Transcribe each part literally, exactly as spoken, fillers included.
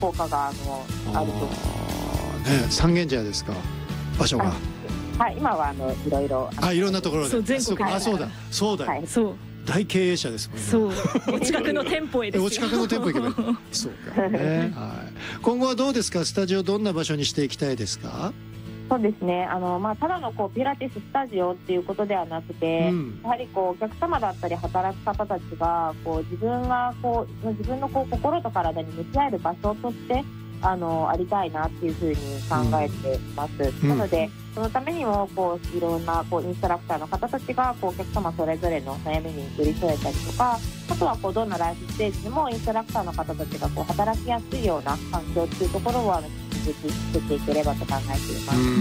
効果があのあると思います。 ね、三軒茶屋ですか、場所が。 はい、今はあのいろいろあ、いろんなところで。 そう全国あ、そうだそうだ、はい、 そう大経営者ですもんね。 そうお近くの店舗へですよ。 お近くの店舗行けばいいそうかね、はい、今後はどうですか、スタジオどんな場所にしていきたいですか？ そうですね、あの、まあ、ただのこうピラティススタジオっていうことではなくて、うん、やはりこうお客様だったり働く方たちがこう自分がこう自分のこう心と体に向き合える場所としてあのありたいなっていうふうに考えています、うん、なのでそのためにもこういろんなこうインストラクターの方たちがこうお客様それぞれの悩みに寄り添えたりとか、あとはこうどんなライフステージでもインストラクターの方たちがこう働きやすいような環境っていうところをあの引き続き作っていければと考えています。 うん、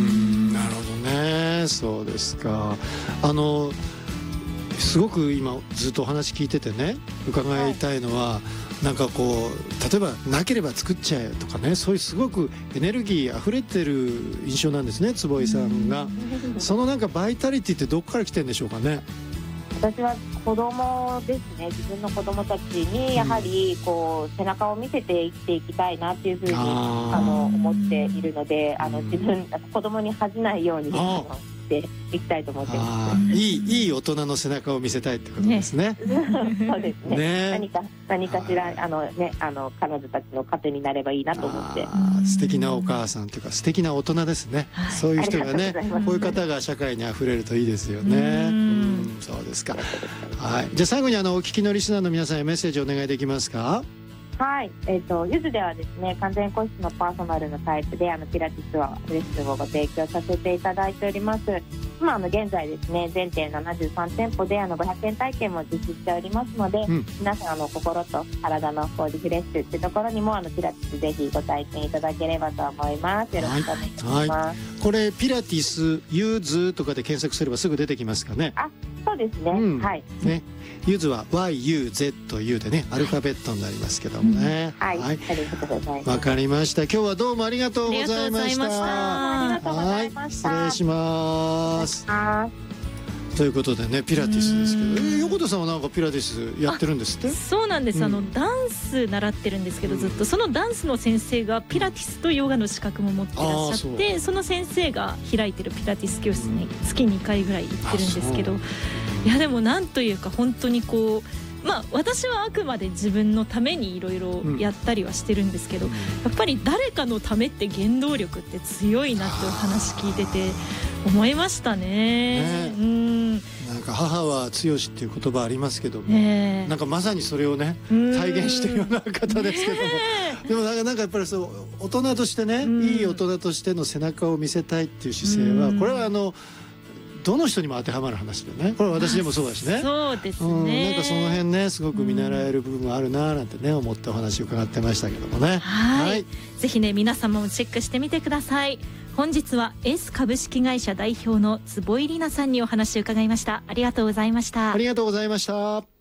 なるほどね、そうですか。あのすごく今ずっとお話聞いててね、伺いたいのは、はい、なんかこう例えばなければ作っちゃえとかね、そういうすごくエネルギー溢れてる印象なんですね、坪井さんが。そのなんかバイタリティってどこから来てるんでしょうかね。 私は子供ですね、自分の子供たちにやはりこう背中を見せて生きていきたいなっていうふうにああの思っているので、あの自分子供に恥じないようにしていきたいと思ってます。 いいいい大人の背中を見せたいってことですね。 そうですね。 ね、 何か何かしらあのねあの彼女たちの糧になればいいなと思って。 素敵なお母さんというか素敵な大人ですね。はい、そういう人がね、こういう方が社会にあふれるといいですよね。うん、そうですか。はい。じゃあ最後にあのお聞きのリスナーの皆さんへメッセージお願いできますか。 はい、えーと、ゆずではですね、完全個室のパーソナルのタイプであのピラティスはレッスンをご提供させていただいております。今あの現在ですね、全店ななじゅうさん店舗であのごひゃくえん体験も実施しておりますので、うん、皆さんあの心と体のこうリフレッシュっていうところにもあのピラティスぜひご体験いただければと思います。よろしくお願いします。はいはい、 これピラティスゆずとかで検索すればすぐ出てきますかね。 あ、そうですね。うん、はい。 ね、ゆずは ワイユーゼットユー でね、アルファベットになりますけどもね。 はい。はい、ありがとうございます。 わかりました。今日はどうもありがとうございました。 ありがとうございました。 はい、失礼します。ということでね、ピラティスですけど、えー、横田さんはなんかピラティスやってるんですって？ そうなんです、うん、あのダンス習ってるんですけど、ずっとそのダンスの先生がピラティスとヨガの資格も持ってらっしゃって、 そ, その先生が開いてるピラティス教室に月にかいぐらい行ってるんですけど、いやでもなんというか本当にこう、まあ私はあくまで自分のためにいろいろやったりはしてるんですけど、うん、やっぱり誰かのためって原動力って強いなってお話聞いてて思いましたね。 ね、 うん、 なんか母は強しっていう言葉ありますけども、ね、なんかまさにそれをね体現してるような方ですけども、ね、でもなんかなんかやっぱりそう大人としてね、いい大人としての背中を見せたいっていう姿勢は、これはあのどの人にも当てはまる話でね、これは私でもそうだしね。 そうですね、 うん、なんかその辺ねすごく見習える部分があるななんてね思ってお話を伺ってましたけどもね。 はい、はい、ぜひね皆様もチェックしてみてください。本日は S 株式会社代表の坪井里奈さんにお話を伺いました。ありがとうございました。 ありがとうございました。